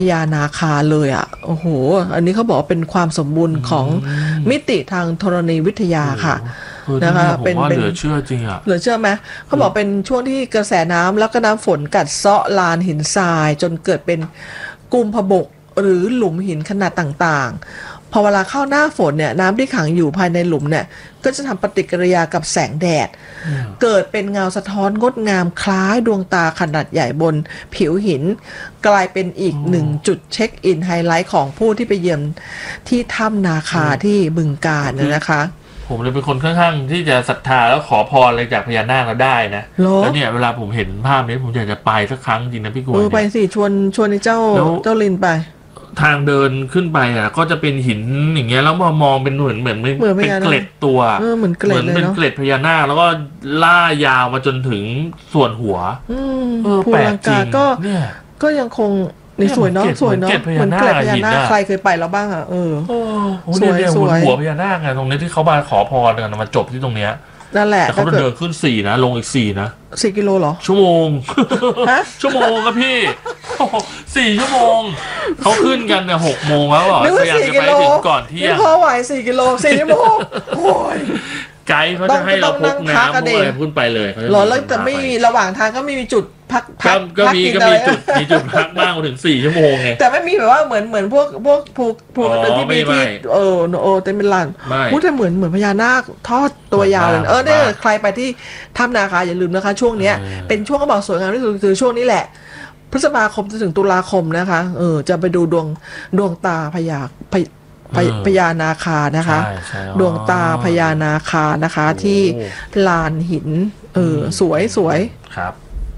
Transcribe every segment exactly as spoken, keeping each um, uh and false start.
ญานาคาเลยอ่ะโอ้โหอันนี้เขาบอกเป็นความสมบูรณ์ของมิติทางธรณีวิทยาค่ะนะคะเป็นเหลือเชื่อจริงอ่ะเหลือเชื่อไหมเขาบอกเป็นช่วงที่กระแสน้ำแล้วก็น้ำฝนกัดเซาะลานหินทรายจนเกิดเป็นกุมภบกหรือหลุมหินขนาดต่างๆพอเวลาเข้าหน้าฝนเนี่ยน้ำที่ขังอยู่ภายในหลุมเนี่ยก็จะทำปฏิกิริยากับแสงแดดเกิดเป็นเงาสะท้อนงดงามคล้ายดวงตาขนาดใหญ่บนผิวหินกลายเป็นอีกหนึ่งจุดเช็คอินไฮไลท์ของผู้ที่ไปเยือนที่ถ้ำนาคาที่บึงกาฬนะคะผมเลยเป็นคนค่อนข้างที่จะศรัทธาแล้วขอพรอะไรจากพญานาคเราได้นะแล้วเนี่ยเวลาผมเห็นภาพนี้ผมอยากจะไปสักครั้งจริงนะพี่กวยเออไปสิชวนชวนเจ้าเจ้าลินไปทางเดินขึ้นไปอ่ะก็จะเป็นหินอย่างเงี้ยแล้วมามองเป็นเหมือนเหมือนเป็นเกล็ดตัวเหมือนเกล็ดเลยเนาะเป็นเกล็ดพญานาคแล้วก็ล่ายาวมาจนถึงส่วนหัวเออแปลกจริงก็ก็ยังคงนี่สวยเนาะสวยเนาะเหมือนเกล็ดพญานาคใครเคยไปแล้วบ้างอ่ะเออสวยสวยหัวพญานาคไงตรงนี้ที่เขามาขอพรกันมาจบที่ตรงเนี้ยนั่นแหละแต่เขาเดินขึ้นสี่นะลงอีกสี่นะสี่กิโลเหรอชั่วโมงชั่วโมงครับพี่สี่ชั่วโมงเขาขึ้นกันเนี่ยหกโมงแล้วเหรอพยายามจะไปถึงก่อนเที่ยงพอไหวสี่กิโลสี่ชั่วโมงโอ้ยไกด์เขาจะให้เราพกน้ำอะไรขึ้นไปเลยหรอแล้วแต่ไม่ระหว่างทางก็ไม่มีจุดพักพักก็มีก็มีจุดมีจุดพักมากถึงสี่ชั่วโมงไงแต่ไม่มีแบบว่าเหมือนเหมือนพวกพวกพวกพวกที่มีที่เออโอเต็มเป็นลานพูดแต่เหมือนเหมือนพญานาคทอดตัวยาวเลยเออเนี่ยใครไปที่ถ้ำนาคาอย่าลืมนะคะช่วงเนี้ยเป็นช่วงก็บอกสวยงามที่สุดคือช่วงนี้แหละพฤษภาคมจนถึงตุลาคมนะคะเออจะไปดูดวงดวงตาพญาพญานาคานะคะดวงตาพญานาคานะคะที่ลานหินเออสวยสวยครับ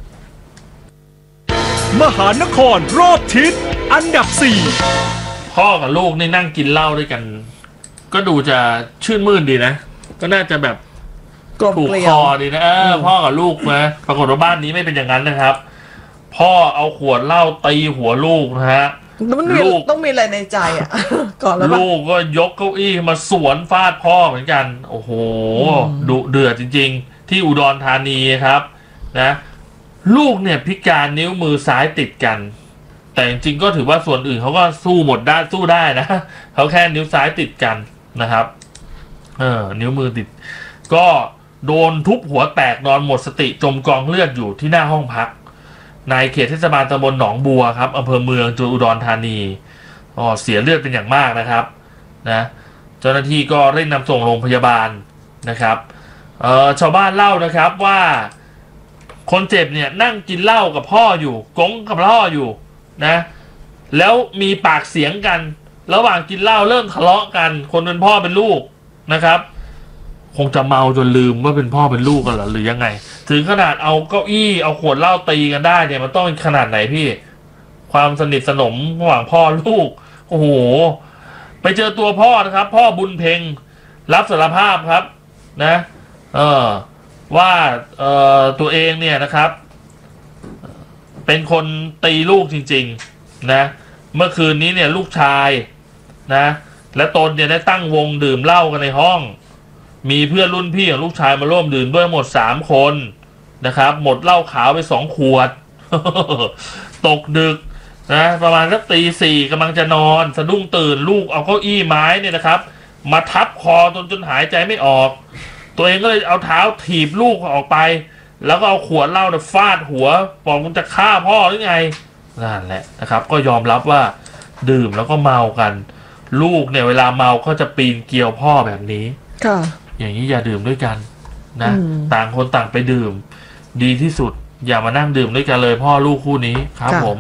มหานครรอบทิศอันดับสี่พ่อกับลูกนี่นั่งกินเหล้าด้วยกันก็ดูจะชื่นมื่นดีนะก็น่าจะแบบถูกคอดีนะพ่อกับลูกนะปรากฏว่าบ้านนี้ไม่เป็นอย่างนั้นนะครับพ่อเอาขวดเหล้าตีหัวลูกนะฮะลูกต้องมีอะไรในใจอ่ะก่อนแล้วลูกก็ยกเก้าอี้มาสวนฟาดพ่อเหมือนกันโอ้โหดุเดือดจริงๆที่อุดรธานีครับนะลูกเนี่ยพิการนิ้วมือซ้ายติดกันแต่จริงๆก็ถือว่าส่วนอื่นเขาก็สู้หมดได้สู้ได้นะเขาแค่นิ้วซ้ายติดกันนะครับเออนิ้วมือติดก็โดนทุบหัวแตกนอนหมดสติจมกองเลือดอยู่ที่หน้าห้องพักในเขตเทศบาลตำบลหนองบัวครับอำเภอเมืองจังหวัดอุดรธานีอ๋อเสียเลือดเป็นอย่างมากนะครับนะเจ้าหน้าที่ก็เร่งนำส่งโรงพยาบาลนะครับเอ่อชาวบ้านเล่านะครับว่าคนเจ็บเนี่ยนั่งกินเหล้ากับพ่ออยู่กงกับพ่ออยู่นะแล้วมีปากเสียงกันระหว่างกินเหล้าเริ่มทะเลาะกันคนเป็นพ่อเป็นลูกนะครับคงจะเมาจนลืมว่าเป็นพ่อเป็นลูกกันเหรอหรือยังไงถึงขนาดเอาเก้าอี้เอาขวดเหล้าตีกันได้เนี่ยมันต้องขนาดไหนพี่ความสนิทสนมระหว่างพ่อลูกโอ้โหไปเจอตัวพ่อนะครับพ่อบุญเพ็งรับสารภาพครับนะเออว่าเอ่อตัวเองเนี่ยนะครับเป็นคนตีลูกจริงๆนะเมื่อคืนนี้เนี่ยลูกชายนะและตนเนี่ยได้ตั้งวงดื่มเหล้ากันในห้องมีเพื่อนรุ่นพี่ของลูกชายมาร่วมดื่มด้วยหมดสามคนนะครับหมดเหล้าขาวไปสองขวด ตกดึกนะประมาณสักตีสี่กำลังจะนอนสะดุ้งตื่นลูกเอาเก้าอี้ไม้เนี่ยนะครับมาทับคอจนจนหายใจไม่ออกตัวเองก็เลยเอาเท้าถีบลูกออกไปแล้วก็เอาขวดเหล้าเนี่ยฟาดหัวบอกมึงจะฆ่าพ่อหรือไงนั่นแหละนะครับก็ยอมรับว่าดื่มแล้วก็เมากันลูกเนี่ยเวลาเมาก็จะปีนเกลียวพ่อแบบนี้ค่ะอย่างนี้อย่าดื่มด้วยกันนะต่างคนต่างไปดื่มดีที่สุดอย่ามานั่งดื่มด้วยกันเลยพ่อลูกคู่นี้ครับผม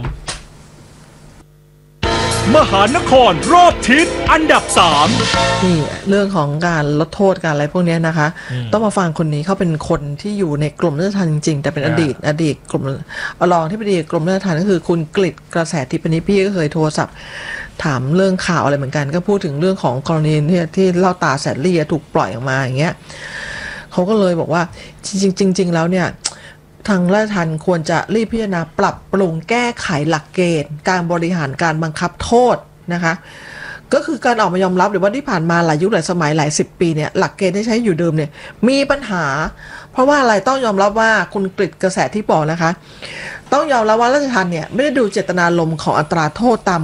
มหานครรอบทิศอันดับสามนี่เรื่องของการลดโทษการอะไรพวกนี้นะคะต้องมาฟังคนนี้เขาเป็นคนที่อยู่ในกรมราชทัณฑ์จริงๆแต่เป็นอดีตอดีตกรมรองที่ปรึกษากรมราชทัณฑ์ก็คือคุณกฤษกระแสทิพย์นี้พี่ก็เคยโทรศัพท์ถามเรื่องข่าวอะไรเหมือนกันก็พูดถึงเรื่องของกรณีที่ที่เล่าตาแสนลี่ถูกปล่อยออกมาอย่างเงี้ยเขาก็เลยบอกว่าจริงๆจริงๆแล้วเนี่ยทางราชทัณฑ์ควรจะรีบพิจารณาปรับปรุงแก้ไขหลักเกณฑ์การบริหารการบังคับโทษนะคะก็คือการออกมายอมรับหรือว่าที่ผ่านมาหลายยุคหลายสมัยหลายสิบปีเนี่ยหลักเกณฑ์ที่ใช้อยู่เดิมเนี่ยมีปัญหาเพราะว่าอะไรต้องยอมรับว่าคุณกฤษกระแสที่บอกนะคะต้องยอมรับว่าราชทัณฑ์เนี่ยไม่ได้ดูเจตนารมณ์ของอัตราโทษตาม